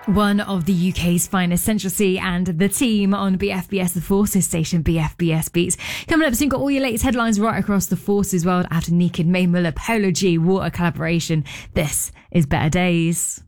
One of the UK's finest, Central C and the team on BFBS, the Forces station, BFBS Beats. Coming up soon, got all your latest headlines right across the Forces world after Naked, Mae Muller, Polo G, Water collaboration. This is Better Days.